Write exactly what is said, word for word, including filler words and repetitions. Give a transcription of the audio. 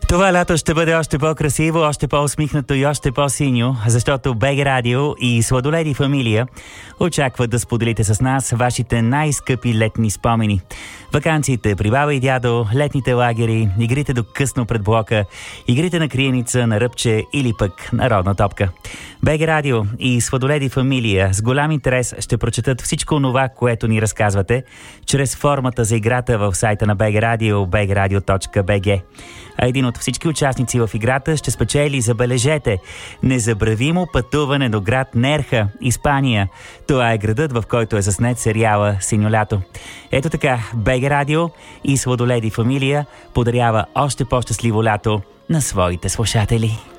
Това лято ще бъде още по-красиво, още по-усмихнато и още по-синьо, защото БГ Радио и Сладоледи фамилия очакват да споделите с нас вашите най-скъпи летни спомени. Ваканциите при баба и дядо, летните лагери, игрите до късно пред блока, игрите на криеница, на ръбче или пък народна топка. БГ Радио и Сладоледи фамилия с голям интерес ще прочетат всичко онова, което ни разказвате, чрез формата за играта в сайта на БГ Радио, би джи радио точка би джи. А един от всички участници в играта ще спечели, забележете, незабравимо пътуване до град Нерха, Испания. Това е градът, в който е заснет сериала «Синьо лято». Ето така, БГ Радио и Сладоледи фамилия подарява още по-щастливо лято на своите слушатели.